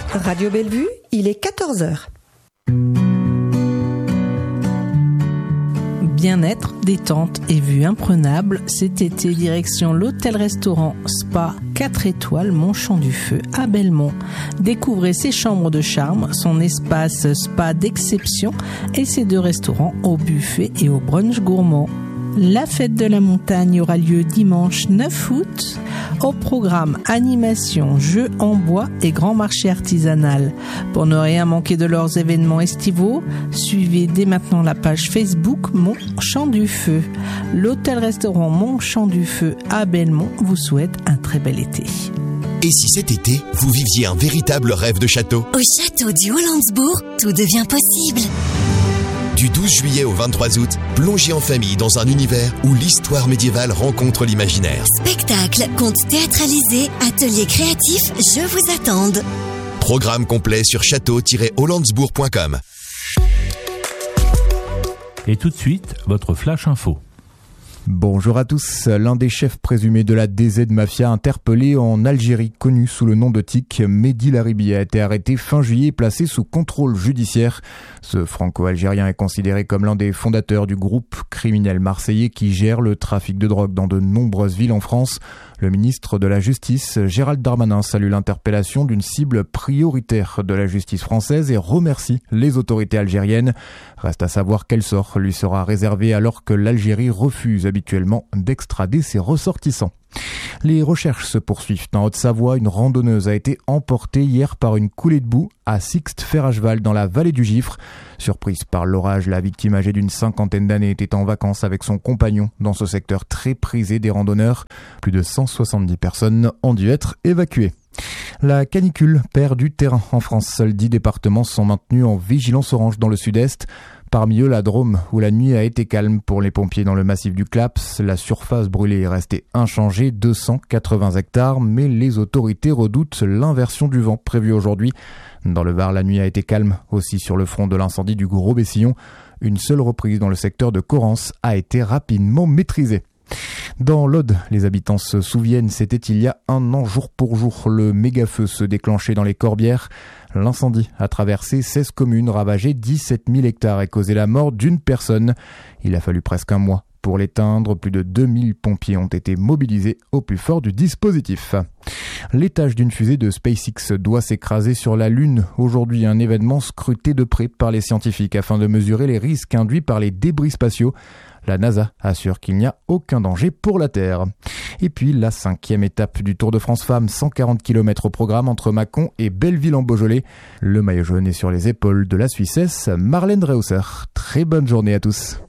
Radio Bellevue, il est 14h. Bien-être, détente et vue imprenable, cet été direction l'hôtel-restaurant Spa 4 étoiles Montchamp-du-Feu à Belmont. Découvrez ses chambres de charme, son espace spa d'exception et ses 2 restaurants au buffet et au brunch gourmand. La fête de la montagne aura lieu dimanche 9 août. Au programme animation, jeux en bois et grand marché artisanal. Pour ne rien manquer de leurs événements estivaux, suivez dès maintenant la page Facebook Montchamp-du-Feu. L'hôtel-restaurant Montchamp-du-Feu à Belmont vous souhaite un très bel été. Et si cet été, vous viviez un véritable rêve de château ? Au château du Hollandsbourg, tout devient possible. Du 12 juillet au 23 août, plongez en famille dans un univers où l'histoire médiévale rencontre l'imaginaire. Spectacles, contes théâtralisés, ateliers créatifs, je vous attends. Programme complet sur château-hollandsbourg.com. Et tout de suite, votre Flash Info. Bonjour à tous. L'un des chefs présumés de la DZ Mafia interpellé en Algérie, connu sous le nom de TIC, Mehdi Laribi, a été arrêté fin juillet et placé sous contrôle judiciaire. Ce franco-algérien est considéré comme l'un des fondateurs du groupe criminel marseillais qui gère le trafic de drogue dans de nombreuses villes en France. Le ministre de la Justice, Gérald Darmanin, salue l'interpellation d'une cible prioritaire de la justice française et remercie les autorités algériennes. Reste à savoir quel sort lui sera réservé alors que l'Algérie refuse habituellement d'extrader ses ressortissants. Les recherches se poursuivent. En Haute-Savoie, une randonneuse a été emportée hier par une coulée de boue à Sixte-Fer-à-Cheval dans la vallée du Gifre. Surprise par l'orage, la victime âgée d'une 50aine d'années était en vacances avec son compagnon dans ce secteur très prisé des randonneurs. Plus de 170 personnes ont dû être évacuées. La canicule perd du terrain en France. Seuls 10 départements sont maintenus en vigilance orange dans le sud-est. Parmi eux, la Drôme, où la nuit a été calme pour les pompiers dans le massif du Claps. La surface brûlée est restée inchangée, 280 hectares, mais les autorités redoutent l'inversion du vent prévue aujourd'hui. Dans le Var, la nuit a été calme, aussi sur le front de l'incendie du Gros-Bessillon. Une seule reprise dans le secteur de Corrence a été rapidement maîtrisée. Dans l'Aude, les habitants se souviennent, c'était il y a 1 an jour pour jour. Le méga-feu se déclenchait dans les Corbières. L'incendie a traversé 16 communes, ravagé 17 000 hectares et causé la mort d'une personne. Il a fallu presque 1 mois pour l'éteindre. Plus de 2000 pompiers ont été mobilisés au plus fort du dispositif. L'étage d'une fusée de SpaceX doit s'écraser sur la Lune. Aujourd'hui, un événement scruté de près par les scientifiques afin de mesurer les risques induits par les débris spatiaux. La NASA assure qu'il n'y a aucun danger pour la Terre. Et puis la 5e étape du Tour de France Femmes, 140 km au programme entre Mâcon et Belleville-en-Beaujolais. Le maillot jaune est sur les épaules de la Suissesse Marlène Reusser. Très bonne journée à tous.